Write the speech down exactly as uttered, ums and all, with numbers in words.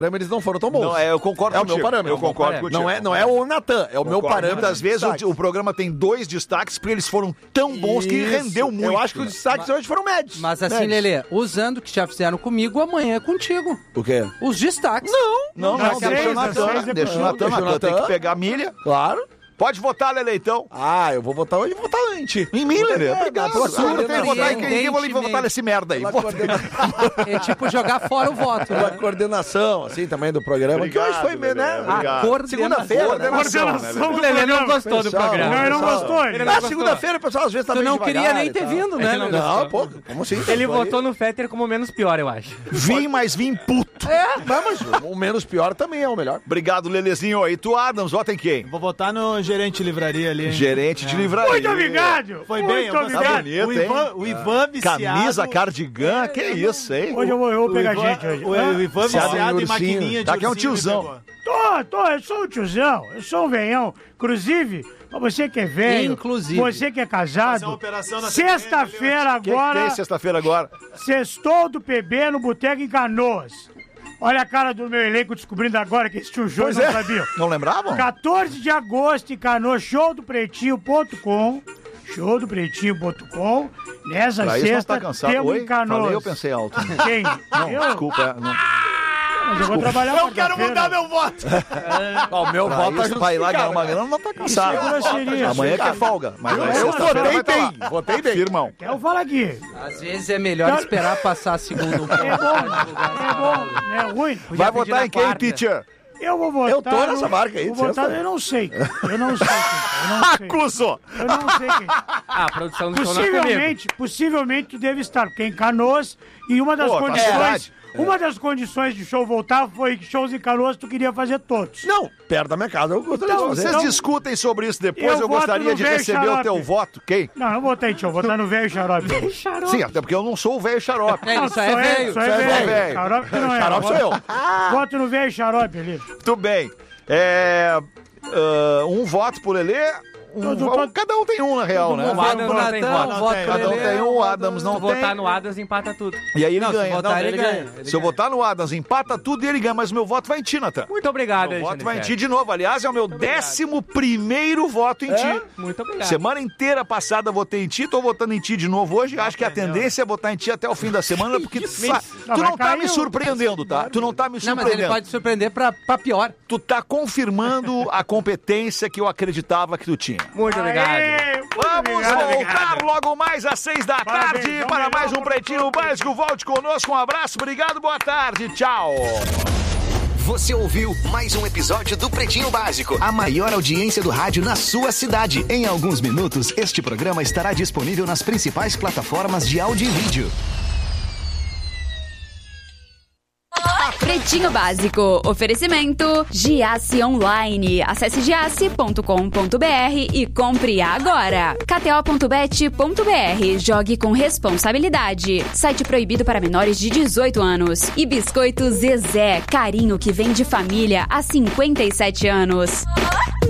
Eles não foram tão bons. Não, é, eu concordo É o contigo. meu parâmetro. Eu concordo contigo. Não é, não é o Natan, é o meu parâmetro. Muitas vezes o, o programa tem dois destaques porque eles foram tão bons que Isso. rendeu muito. Eu acho que os destaques hoje foram médios. Mas assim, médios. Lelê, usando o que já fizeram comigo, amanhã é contigo. O quê? Os destaques. Não. Não, não, Não, deixa o seis, Natan. seis é Deixa o possível. Natan. Deixa o Natan tem Natan. que pegar a milha. Claro. Pode votar, Lelê, então. Ah, eu vou votar hoje e vou votar em ti. Em mim, Lelê. É, Obrigado. na tua Ah, não tem que votar em quem? Ninguém vou Surpreendentemente. votar nesse merda aí. Pela, Vota. coordena... É tipo jogar fora o voto. Pela Né? coordenação, assim, também do programa. Obrigado, que hoje foi, Lelê, né? obrigado. Coordenação. Segunda-feira, né? Coordenação, né, Coordenação Lelê? do O Lelê não programa. gostou do Pessoal, programa. Não, ele não pessoal. gostou. Ele Ele não Na gostou. segunda-feira, o pessoal às vezes tá Tu meio não devagar queria nem e ter tal. vindo, É né? que não Lelê? Não, pô, como assim? Ele Tô aí. votou no Fetter como menos pior, eu acho. Vim, mas vim puto. É, mas o menos pior também é o melhor. Obrigado, Lelezinho. E tu, Adams, vota em quem? Vou votar no gerente de livraria ali. Gerente de livraria. Muito obrigado. Foi Muito bem, eu gostei. obrigado. bonito, o hein? Ivan, o Ivan viciado. Camisa, cardigã, que isso, hein? Hoje eu vou, eu vou o pegar Ivan, gente hoje. O, Ah, o Ivan Viciado em viciado em ursinho. maquininha de Tá que é um ursinho, me tiozão. pegou. Tô, tô, eu sou um tiozão, eu sou um venhão. Inclusive, pra você que é velho, Inclusive. você que é Fazer uma casado, operação na sexta-feira O que, que agora, tem sexta-feira agora? sextou do P B no Boteco em Canoas. Olha a cara do meu elenco descobrindo agora que esse tio João Pois não é. sabia. Não lembravam? quatorze de agosto em Canoas, show do pretinho ponto com. show do pretinho ponto com. Nessa Pra isso não sexta tá cansado. temos Oi? em Canoas. Falei, eu pensei alto. Quem? Não, eu? desculpa. é, Não. Mas eu vou trabalhar Eu quero quarta-feira. mudar meu voto. Ó, o meu Pra voto tá isso, pra ir lá ganhar justificado. uma grana, não tá cansado. Isso é grosseria. Amanhã que é folga. Mas Eu- aí eu sexta-feira votei vai tá lá. bem, votei bem. Firmão. Eu falo aqui. Às vezes é melhor esperar passar a segunda um pouco. É bom, é bom, não é ruim. Podia Vai pedir votar na em quem, quarta. teacher? Eu vou votar. Eu tô nessa no- marca aí, Vou votar, sexta. eu não sei. Eu não sei. quem, Eu não sei. Acusou. Eu não sei quem. Ah, a produção do show não é comigo. Possivelmente, possivelmente tu deve estar, porque em Canoas, e uma das Pô, condições. facilidade. Uma das condições de show voltar foi que shows em Canoas tu queria fazer todos. Não, perto da minha casa eu gostaria Então, de fazer. Vocês Então, discutem sobre isso depois. eu Eu, voto gostaria no de velho receber o xarope. teu voto. Quem? Não, não votei, tio. Vou votar no velho xarope. Sim, até porque eu não sou o velho xarope. É, ele só é velho. Só é só é velho. velho. Xarope que não é. Xarope sou eu. Voto no velho xarope ali. Muito bem. É, ah, um voto pro Lelê. Um, Todo- vo- todo- cada um tem um, na real, né? O Adams não tem Natan, voto. voto tem, pro Cada um Lelê, tem um, o voto- Adams não Se tem. votar no Adams, empata tudo. E aí ele Não, se ganha. votar, Não, ele ganha. Ele Se eu ganha. votar no Adams, empata tudo e ele ganha, mas meu voto vai em ti, Natan. Muito obrigado, Meu voto Alexandre vai em ti Fetter. de novo. Aliás, é o meu décimo primeiro voto em ti. Muito obrigado. Semana inteira passada votei em ti, tô votando em ti de novo hoje. Acho que a tendência é votar em ti até o fim da semana, porque tu, sa- Não, tu vai não tá cair me o- surpreendendo, tá? Tu não tá me Não, mas ele surpreendendo. pode surpreender pra, pra pior. Tu tá confirmando a competência que eu acreditava que tu tinha. Muito obrigado. Aê, muito Vamos obrigado. voltar logo mais às seis da Parabéns, tarde vamos para melhor mais um pra Pretinho todo Básico. Volte conosco, um abraço, obrigado, boa tarde, tchau. Você ouviu mais um episódio do Pretinho Básico, a maior audiência do rádio na sua cidade. Em alguns minutos, este programa estará disponível nas principais plataformas de áudio e vídeo. Pretinho Básico. Oferecimento Giasse Online. Acesse giasse ponto com ponto br e compre agora. K T O ponto bet ponto br. Jogue com responsabilidade. Site proibido para menores de dezoito anos. E Biscoito Zezé. Carinho que vem de família há cinquenta e sete anos.